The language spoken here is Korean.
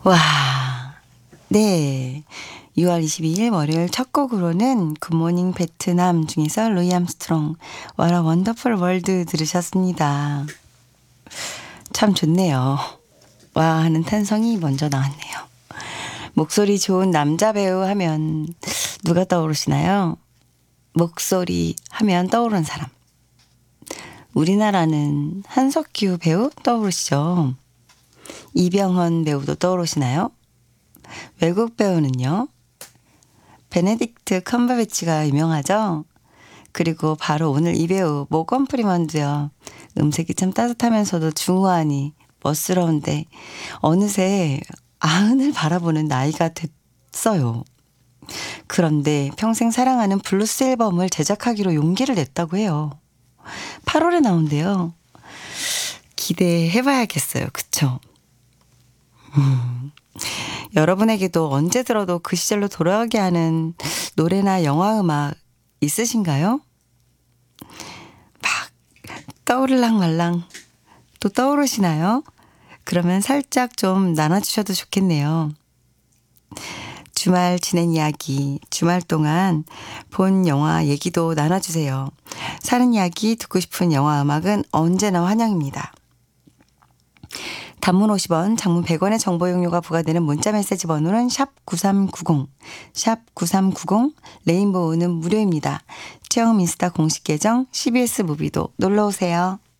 와, 네. 6월 22일 월요일 첫 곡으로는 굿모닝 베트남 중에서 루이 암스트롱 What a Wonderful World 들으셨습니다. 참 좋네요. 와 하는 탄성이 먼저 나왔네요. 목소리 좋은 남자 배우 하면 누가 떠오르시나요? 목소리 하면 떠오르는 사람. 우리나라는 한석규 배우 떠오르시죠? 이병헌 배우도 떠오르시나요? 외국 배우는요? 베네딕트 컴버배치가 유명하죠? 그리고 바로 오늘 이 배우 모건 프리먼도요. 음색이 참 따뜻하면서도 중후하니 멋스러운데 어느새 아흔을 바라보는 나이가 됐어요. 그런데 평생 사랑하는 블루스 앨범을 제작하기로 용기를 냈다고 해요. 8월에 나온대요. 기대해봐야겠어요. 그쵸? 여러분에게도 언제 들어도 그 시절로 돌아가게 하는 노래나 영화 음악 있으신가요? 막 떠오르랑 말랑 또 떠오르시나요? 그러면 살짝 좀 나눠주셔도 좋겠네요. 주말 지낸 이야기, 주말 동안 본 영화 얘기도 나눠주세요. 사는 이야기 듣고 싶은 영화 음악은 언제나 환영입니다. 단문 50원, 장문 100원의 정보 용료가 부과되는 문자메시지 번호는 샵9390, 샵9390, 레인보우는 무료입니다. 체험 인스타 공식 계정 CBS 무비도 놀러오세요.